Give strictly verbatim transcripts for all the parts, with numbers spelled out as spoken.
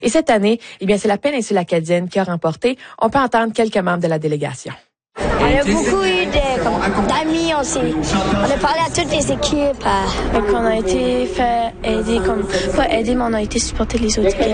Et cette année, eh bien, c'est la péninsule acadienne qui a remporté. On peut entendre quelques membres de la délégation. On a beaucoup eu de, d'amis, on, s'est, on a parlé à toutes les équipes. À... Donc on a été fait aider, comme pas aider, mais on a été supporter les autres équipes.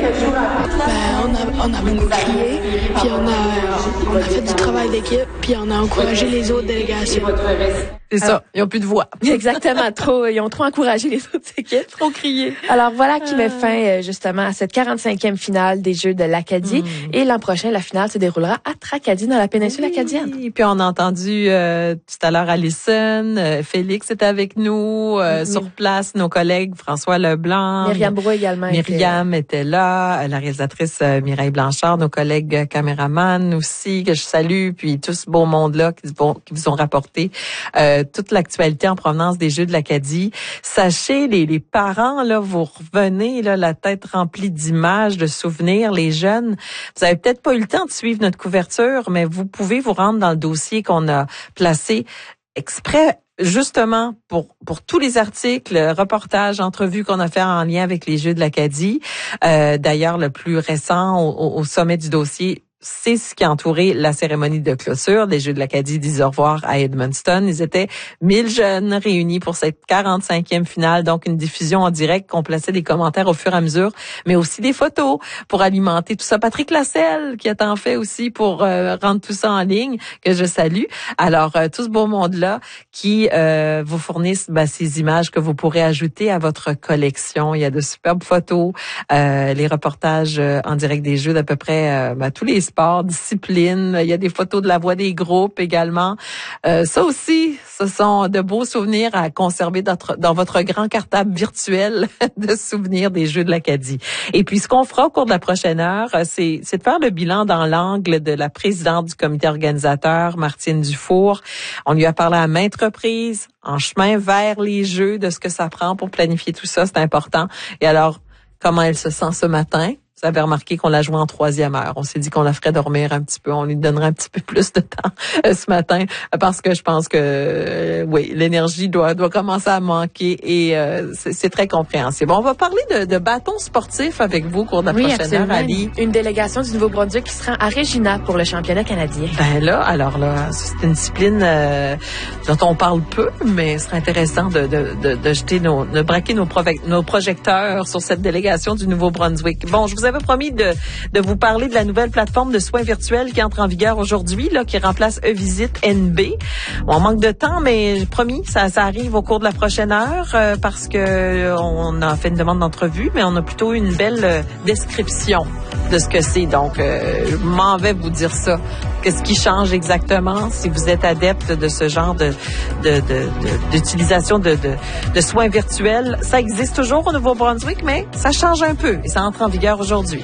Ben, on, a, on a beaucoup crié, puis on a, on a fait du travail d'équipe, puis on a encouragé les autres délégations. C'est ça, ils n'ont plus de voix. Exactement, trop, ils ont trop encouragé les autres équipes. Trop crié. Alors voilà qui met fin justement à cette quarante-cinquième finale des Jeux de l'Acadie. Mmh. Et l'an prochain, la finale se déroulera à Tracadie, dans la péninsule oui. acadienne. Et puis on a entendu euh, tout à l'heure Alison, euh, Félix était avec nous, euh, mmh. sur place, nos collègues François Leblanc. Myriam Brouille également. Myriam était, était là, la réalisatrice euh, Mireille Blanchard, nos collègues caméramans aussi, que je salue, puis tout ce beau monde-là qui, qui vous ont rapporté euh, toute l'actualité en provenance des Jeux de l'Acadie. Sachez, les, les parents, là, vous revenez, là, la tête remplie d'images, de souvenirs. Les jeunes, vous avez peut-être pas eu le temps de suivre notre couverture, mais vous pouvez vous rendre dans le dossier qu'on a placé exprès justement pour pour tous les articles, reportages, entrevues qu'on a fait en lien avec les Jeux de l'Acadie. Euh, d'ailleurs, le plus récent au, au sommet du dossier, c'est ce qui a entouré la cérémonie de clôture des Jeux de l'Acadie. Disent au revoir à Edmundston. Ils étaient mille jeunes réunis pour cette quarante-cinquième finale, donc une diffusion en direct qu'on plaçait des commentaires au fur et à mesure, mais aussi des photos pour alimenter tout ça. Patrick Lasselle qui a tant fait aussi pour euh, rendre tout ça en ligne, que je salue. Alors, euh, tout ce beau monde-là qui euh, vous fournissent ben, ces images que vous pourrez ajouter à votre collection. Il y a de superbes photos, euh, les reportages euh, en direct des Jeux d'à peu près euh, ben, tous les sports, disciplines. Il y a des photos de la voix des groupes également. Euh, ça aussi, ce sont de beaux souvenirs à conserver dans, dans votre grand cartable virtuel de souvenirs des Jeux de l'Acadie. Et puis, ce qu'on fera au cours de la prochaine heure, c'est, c'est de faire le bilan dans l'angle de la présidente du comité organisateur, Martine Dufour. On lui a parlé à maintes reprises, en chemin vers les Jeux, de ce que ça prend pour planifier tout ça. C'est important. Et alors, comment elle se sent ce matin? Vous avez remarqué qu'on l'a joué en troisième heure. On s'est dit qu'on la ferait dormir un petit peu. On lui donnerait un petit peu plus de temps euh, ce matin parce que je pense que euh, oui, l'énergie doit doit commencer à manquer et euh, c'est, c'est très compréhensible. On va parler de, de bâtons sportifs avec vous au cours de la oui, prochaine absolument. heure, Ali. Une délégation du Nouveau-Brunswick qui sera à Regina pour le championnat canadien. Ben là, alors là, c'est une discipline euh, dont on parle peu, mais ce serait intéressant de de de, de jeter nos, de braquer nos, prove- nos projecteurs sur cette délégation du Nouveau-Brunswick. Bon, je vous avais promis de, de vous parler de la nouvelle plateforme de soins virtuels qui entre en vigueur aujourd'hui, là, qui remplace eVisite N B. Bon, on manque de temps, mais promis, ça, ça arrive au cours de la prochaine heure euh, parce que euh, on a fait une demande d'entrevue, mais on a plutôt une belle euh, description de ce que c'est. Donc, euh, je m'en vais vous dire ça. Qu'est-ce qui change exactement si vous êtes adepte de ce genre de, de, de, de d'utilisation de, de, de soins virtuels? Ça existe toujours au Nouveau-Brunswick, mais ça change un peu et ça entre en vigueur aujourd'hui.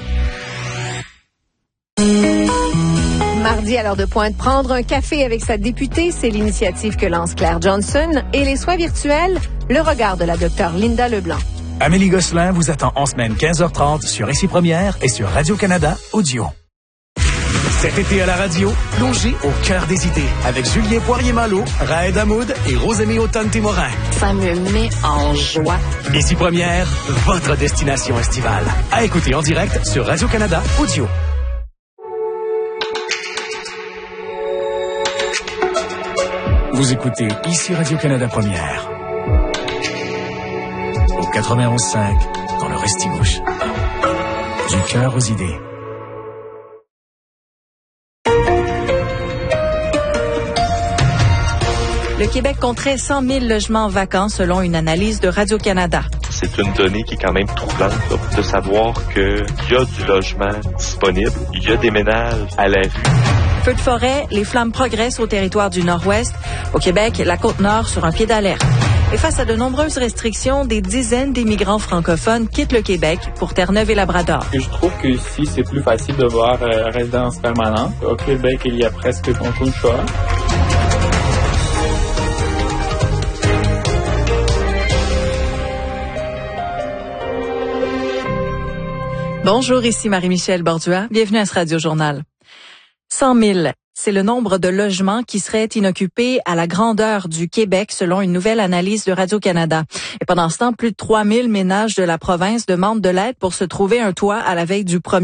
Mardi, à l'heure de pointe, prendre un café avec sa députée, c'est l'initiative que lance Claire Johnson. Et les soins virtuels, le regard de la docteure Linda Leblanc. Amélie Gosselin vous attend en semaine quinze heures trente sur Ici Première et sur Radio-Canada Audio. Cet été à la radio, plongez au cœur des idées avec Julien Poirier-Malo, Raed Hamoud et Rosemée Automne-Témorin. Ça me met en joie. Ici Première, votre destination estivale. À écouter en direct sur Radio-Canada Audio. Vous écoutez Ici Radio-Canada Première. Au quatre-vingt-onze cinq, dans le Restigouche. Du cœur aux idées. Le Québec compterait cent mille logements vacants selon une analyse de Radio-Canada. C'est une donnée qui est quand même troublante là, de savoir qu'il y a du logement disponible, il y a des ménages à la rue. Feux de forêt, les flammes progressent au territoire du Nord-Ouest. Au Québec, la Côte-Nord sur un pied d'alerte. Et face à de nombreuses restrictions, des dizaines d'immigrants francophones quittent le Québec pour Terre-Neuve et Labrador. Je trouve que ici, c'est plus facile de voir euh, résidence permanente. Au Québec, il y a presque beaucoup de choix. Bonjour, ici Marie-Michel Bordua. Bienvenue à ce Radio Journal. cent mille. C'est le nombre de logements qui seraient inoccupés à la grandeur du Québec, selon une nouvelle analyse de Radio-Canada. Et pendant ce temps, plus de trois mille ménages de la province demandent de l'aide pour se trouver un toit à la veille du premier